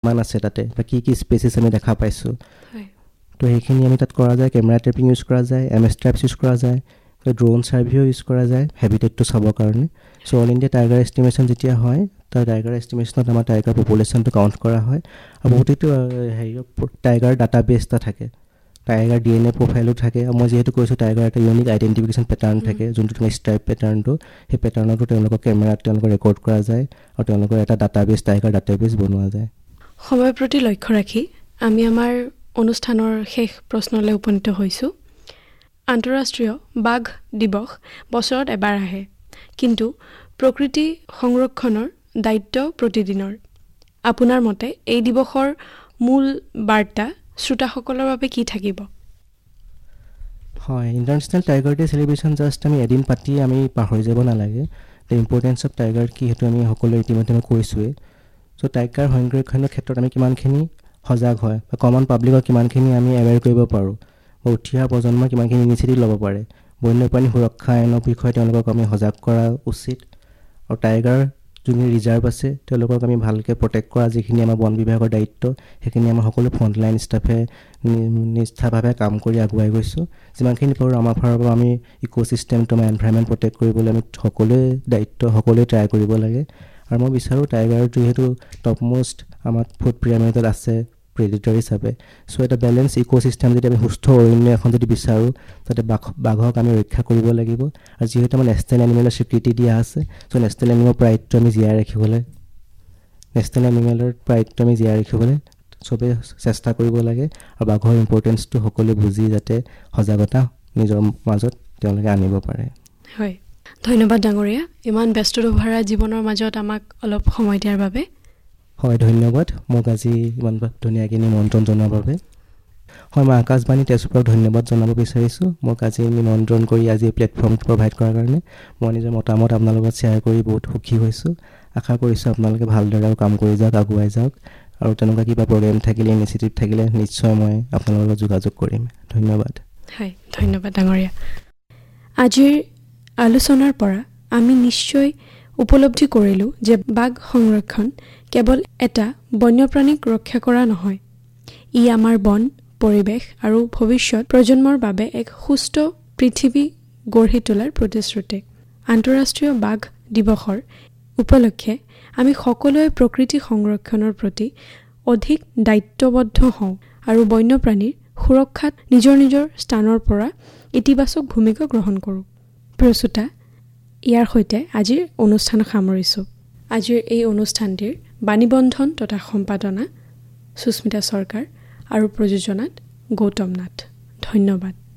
কিমান আছে তাতে বা কি স্পেচিছ আমি দেখা পাইছোঁ তো সেইখিনি আমি তাত কৰা যায় কেমেৰা ট্ৰেপিং ইউজ কৰা যায় MS ট্ৰেপছ ইউজ কৰা যায় ড্ৰোন ছাৰ্ভেও ইউজ কৰা যায় হেবিটেটটো চাবৰ কাৰণে চ' অল ইণ্ডিয়া টাইগাৰ এষ্টিমেশ্যন যেতিয়া হয় তাৰ টাইগাৰ এষ্টিমেশ্যনত আমাৰ টাইগাৰ পপুলেশ্যনটো কাউণ্ট কৰা হয় আৰু বহুতেতো হেৰি টাইগাৰ ডাটাবেছ এটা থাকে টাইগাৰ DNA প্ৰফাইলো থাকে আৰু মই যিহেতু কৈছোঁ টাইগাৰ এটা ইউনিক আইডেণ্টিফিকেশ্যন পেটাৰ্ণ থাকে যোনটো তোমাৰ ষ্ট্ৰাইপ পেটাৰ্ণটো সেই পেটাৰ্ণতো তেওঁলোকৰ কেমেৰাত তেওঁলোকৰ ৰেকৰ্ড কৰা যায় আৰু তেওঁলোকৰ এটা ডাটাবেছ টাইগাৰ ডাটাবেছ বনোৱা যায় সময়ৰ প্ৰতি লক্ষ্য ৰাখি আমি আমাৰ অনুষ্ঠানৰ শেষ প্ৰশ্নলৈ উপনীত হৈছোঁ আন্তঃৰাষ্ট্ৰীয় বাঘ দিৱস বছৰত এবাৰ আহে কিন্তু প্ৰকৃতি সংৰক্ষণৰ দায়িত্ব প্ৰতিদিনৰ আপোনাৰ মতে এই দিৱসৰ মূল বাৰ্তা শ্ৰোতাসকলৰ বাবে কি থাকিব হয় international tiger day celebration just আমি এদিন পাতি আমি পাহৰি যাব নালাগে দ্য ইম্পৰ্টেঞ্চ অফ টাইগাৰ কি সেইটো আমি সকলোৱে ইতিমধ্যে মই কৈছোঁৱেই চ' টাইগাৰ সংৰক্ষণৰ ক্ষেত্ৰত আমি কিমানখিনি সজাগ হয় বা কমন পাব্লিকক কিমানখিনি আমি এৱেৰ কৰিব পাৰোঁ বা উঠি অহা প্ৰজন্মই কিমানখিনি ইনিচিয়েটিভ ল'ব পাৰে বন্যপ্ৰাণী সুৰক্ষা আইনৰ বিষয়ে তেওঁলোকক আমি সজাগ কৰা উচিত আৰু টাইগাৰ যোনখিনি ৰিজাৰ্ভ আছে তেওঁলোকক আমি ভালকৈ প্ৰটেক্ট কৰা যিখিনি আমাৰ বন বিভাগৰ দায়িত্ব সেইখিনি আমাৰ সকলো ফ্ৰণ্টলাইন ষ্টাফে নিষ্ঠাভাৱে কাম কৰি আগুৱাই গৈছোঁ যিমানখিনি পাৰোঁ আমাৰ ফালৰ পৰা আমি ইক'চিষ্টেমটো আমাৰ এনভাইৰনমেণ্ট প্ৰটেক্ট কৰিবলৈ আমি সকলোৱে দায়িত্ব সকলোৱে ট্ৰাই কৰিব লাগে আৰু মই বিচাৰোঁ টাইগাৰ যিহেতু টপমষ্ট আমাৰ ফুড পিৰামিডত আছে প্ৰেডিটৰ হিচাপে চ' এটা বেলেঞ্চ ইক'চিষ্টেম যদি আমি সুস্থ অৰণ্য এখন যদি বিচাৰোঁ তাতে বাঘক আমি ৰক্ষা কৰিব লাগিব আৰু যিহেতু আমাৰ নেশ্যনেল এনিমেলৰ স্বীকৃতি দিয়া আছে চ' নেশ্যনেল এনিমেলৰ প্ৰাইডটো আমি জীয়াই ৰাখিবলৈ চবেই চেষ্টা কৰিব লাগে আৰু বাঘৰ ইম্পৰ্টেঞ্চটো সকলোৱে বুজি যাতে সজাগতা নিজৰ মাজত তেওঁলোকে আনিব পাৰে হয় ধন্যবাদ ডাঙৰীয়া ইমান ব্যস্ততা ভৰা জীৱনৰ মাজত আমাক অলপ সময় দিয়াৰ বাবে হয় ধন্যবাদ মোক আজি ইমান ধুনীয়াকৈ নিমন্ত্ৰণ জনোৱাৰ বাবে হয় মই আকাশবাণী তেজপুৰক ধন্যবাদ জনাব বিচাৰিছোঁ মোক আজি নিমন্ত্ৰণ কৰি আজি এই প্লেটফৰ্মটো প্ৰভাইড কৰাৰ কাৰণে মই নিজৰ মতামত আপোনাৰ লগত শ্বেয়াৰ কৰি বহুত সুখী হৈছোঁ আশা কৰিছোঁ আপোনালোকে ভালদৰে কাম কৰি যাওক আগুৱাই যাওক আৰু তেনেকুৱা কিবা প্ৰগ্ৰেম থাকিলে ইনিচিয়েটিভ থাকিলে নিশ্চয় মই আপোনালোকৰ লগত যোগাযোগ কৰিম ধন্যবাদ হয় ধন্যবাদ ডাঙৰীয়া আজিৰ আলোচনাৰ পৰা আমি নিশ্চয় উপলব্ধি কৰিলোঁ যে বাঘ সংৰক্ষণ কেৱল এটা বন্যপ্ৰাণীক ৰক্ষা কৰা নহয় ই আমাৰ বন পৰিৱেশ আৰু ভৱিষ্যত প্ৰজন্মৰ বাবে এক সুস্থ পৃথিৱী গঢ়ি তোলাৰ প্ৰতিশ্ৰুতি আন্তঃৰাষ্ট্ৰীয় বাঘ দিৱসৰ উপলক্ষে আমি সকলোৱে প্ৰকৃতি সংৰক্ষণৰ প্ৰতি অধিক দায়িত্ববদ্ধ হওঁ আৰু বন্যপ্ৰাণীৰ সুৰক্ষাত নিজৰ স্থানৰ পৰা ইতিবাচক ভূমিকা গ্ৰহণ কৰোঁ প্ৰস্তুতা ইয়াৰ সৈতে আজিৰ অনুষ্ঠান সামৰিছোঁ আজিৰ এই অনুষ্ঠানটিৰ বাণীবন্ধন তথা সম্পাদনা সুস্মিতা চৰকাৰ আৰু প্ৰযোজনাত গৌতম নাথ ধন্যবাদ